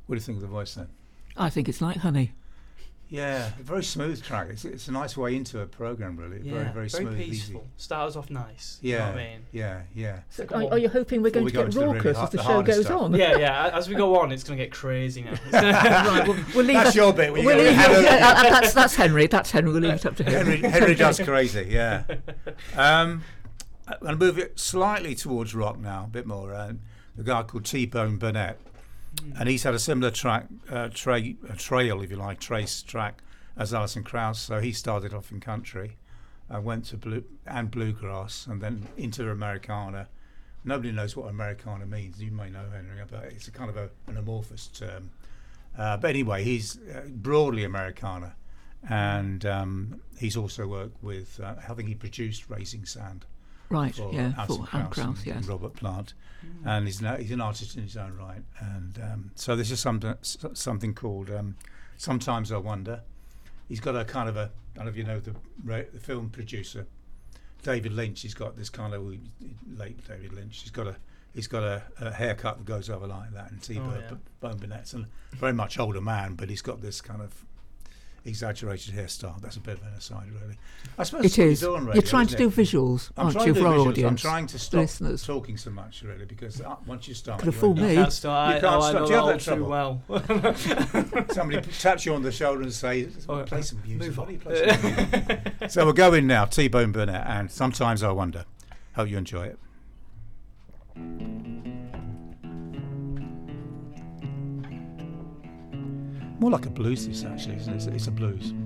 What do you think of the voice then? I think it's like honey. Yeah, a very smooth track. It's a nice way into a program, really. Very smooth, peaceful. easy. Starts off nice. Yeah, you know what I mean? yeah. So are you hoping we're going to get raucous as the show goes on? Yeah. As we go on, it's going to get crazy now. Right, we'll leave that's your bit. That's Henry. That's Henry. We'll leave it up to him. Henry does crazy. Yeah. I'm going to move it slightly towards rock now, a bit more. A guy called T-Bone Burnett. And he's had a similar trail, if you like, trace track as Alison Krauss. So he started off in country, went to bluegrass, and then into Americana. Nobody knows what Americana means. You may know, Henry, but it's a kind of an amorphous term. But anyway, he's broadly Americana, and he's also worked with. I think he produced Raising Sand. Right, for Alison Krauss, and Robert Plant, and he's an artist in his own right. And so this is something called Sometimes I Wonder. He's got a kind of I don't know if you know the film producer David Lynch. He's got this kind of late David Lynch. He's got a haircut that goes over like that, and T-Bone Burnett's a very much older man, but he's got this kind of exaggerated hairstyle. That's a bit of an aside, really. I suppose it is. Radio, you're trying to do visuals, aren't you, for our audience? I'm trying to stop listeners. Talking so much, really, because once you start, could have fooled me. You can't start. You can't stop. I know Do you have that that trouble? too well. Somebody taps you on the shoulder and say, "Play some music." Move on. Play some music. So we'll go in now. T-Bone Burnett, and Sometimes I Wonder. Hope you enjoy it. More like a blues, this actually, isn't it? It's a blues.